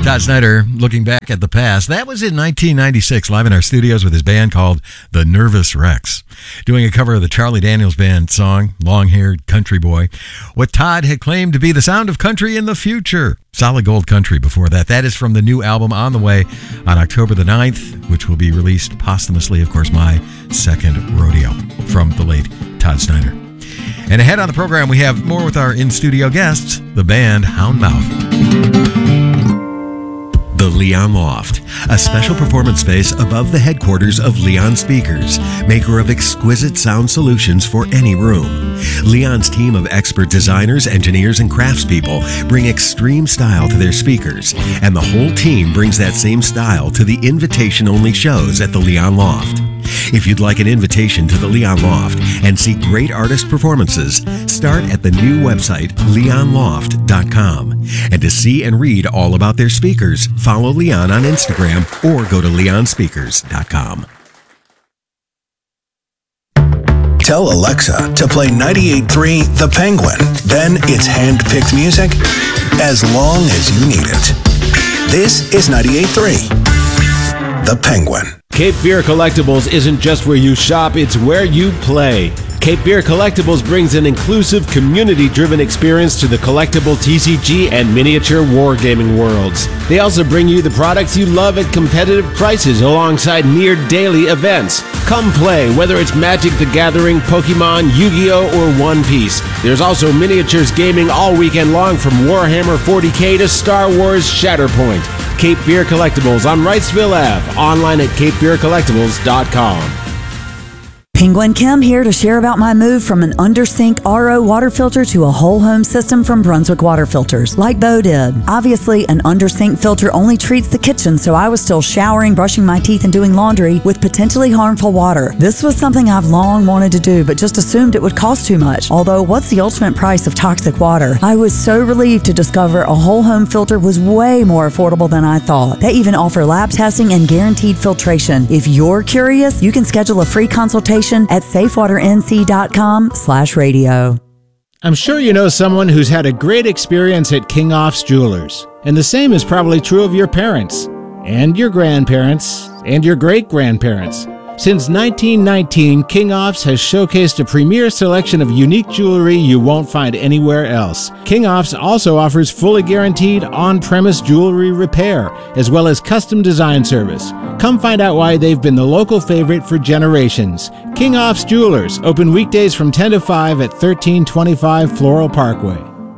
Todd Snyder looking back at the past. That was in 1996, live in our studios with his band called The Nervous Rex, doing a cover of the Charlie Daniels Band song, Long-Haired Country Boy, what Todd had claimed to be the sound of country in the future. Solid Gold Country before that. That is from the new album On the Way on October the 9th, which will be released posthumously, of course, My Second Rodeo, from the late Todd Snyder. And ahead on the program, we have more with our in-studio guests, the band Houndmouth. The Leon Loft, a special performance space above the headquarters of Leon Speakers, maker of exquisite sound solutions for any room. Leon's team of expert designers, engineers, and craftspeople bring extreme style to their speakers, and the whole team brings that same style to the invitation-only shows at the Leon Loft. If you'd like an invitation to the Leon Loft and see great artist performances, start at the new website, leonloft.com. And to see and read all about their speakers, follow Leon on Instagram or go to leonspeakers.com. Tell Alexa to play 98.3 The Penguin. Then it's hand-picked music as long as you need it. This is 98.3 The Penguin. Cape Fear Collectibles isn't just where you shop, it's where you play. Cape Fear Collectibles brings an inclusive, community-driven experience to the collectible TCG and miniature wargaming worlds. They also bring you the products you love at competitive prices alongside near-daily events. Come play, whether it's Magic the Gathering, Pokemon, Yu-Gi-Oh, or One Piece. There's also miniatures gaming all weekend long from Warhammer 40K to Star Wars Shatterpoint. Cape Fear Collectibles on Wrightsville Ave, online at capefearcollectibles.com. Penguin Kim here to share about my move from an undersink RO water filter to a whole home system from Brunswick Water Filters, like Bo did. Obviously, an undersink filter only treats the kitchen, so I was still showering, brushing my teeth, and doing laundry with potentially harmful water. This was something I've long wanted to do, but just assumed it would cost too much. Although, what's the ultimate price of toxic water? I was so relieved to discover a whole home filter was way more affordable than I thought. They even offer lab testing and guaranteed filtration. If you're curious, you can schedule a free consultation at safewaternc.com/radio. I'm sure you know someone who's had a great experience at King Off's Jewelers. And the same is probably true of your parents, and your grandparents, and your great-grandparents. Since 1919, King Off's has showcased a premier selection of unique jewelry you won't find anywhere else. King Off's also offers fully guaranteed on-premise jewelry repair, as well as custom design service. Come find out why they've been the local favorite for generations. King Off's Jewelers, open weekdays from 10 to 5 at 1325 Floral Parkway.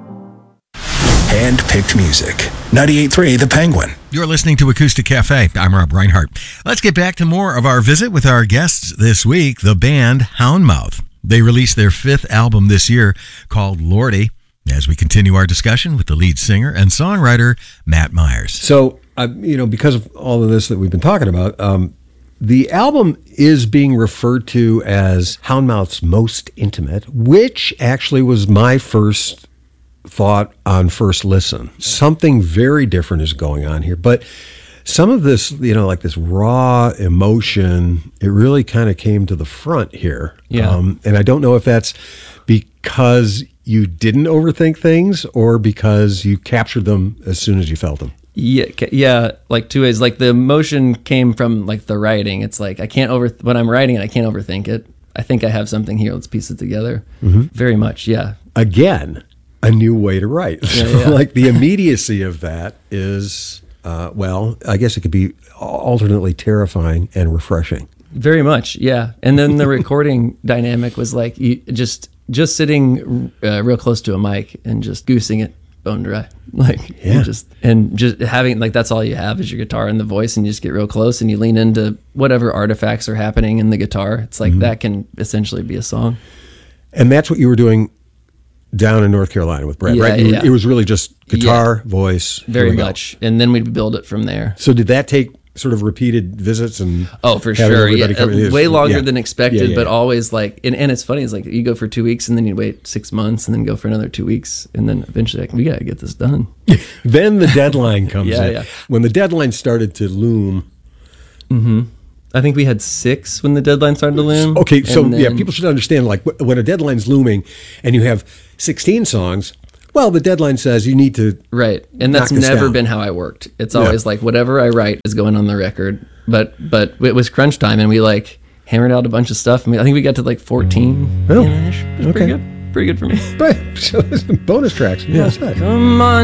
Hand-picked music. 98.3 The Penguin. You're listening to Acoustic Cafe. I'm Rob Reinhart. Let's get back to more of our visit with our guests this week, the band Houndmouth. They released their 5th album this year called Lordy, as we continue our discussion with the lead singer and songwriter, Matt Myers. So, because of all of this that we've been talking about, the album is being referred to as Houndmouth's most intimate, which actually was my first thought on first listen. Something very different is going on here, but some of this, like this raw emotion, it really kind of came to the front here. Yeah. And I don't know if that's because you didn't overthink things or because you captured them as soon as you felt them. Yeah, like two ways. Like the emotion came from like the writing. It's like when I'm writing it, I can't overthink it. I think I have something here. Let's piece it together. Mm-hmm. Very much, yeah. Again, a new way to write. So, like the immediacy of that is, I guess it could be alternately terrifying and refreshing. Very much, yeah. And then the recording dynamic was like you just sitting real close to a mic and just goosing it bone dry, just having that's all you have is your guitar and the voice, and you just get real close and you lean into whatever artifacts are happening in the guitar. It's like that can essentially be a song. And that's what you were doing down in North Carolina with Brad, right? It was really just guitar, voice. Very much. And then we'd build it from there. So did that take sort of repeated visits and for sure, way longer than expected, but always and it's funny, it's like you go for 2 weeks and then you wait 6 months and then go for another 2 weeks and then eventually we gotta get this done. Then the deadline comes in. When the deadline started to loom, I think we had 6 when the deadline started to loom. Okay, so people should understand, when a deadline's looming and you have 16 songs, Well, the deadline says you need to. Right. And that's knock this never down. been how I worked. It's always like whatever I write is going on the record. But it was crunch time, and we like hammered out a bunch of stuff. I mean, I think we got to like 14. Oh, It was pretty good. Pretty good for me. But so bonus tracks. Yeah. Come on.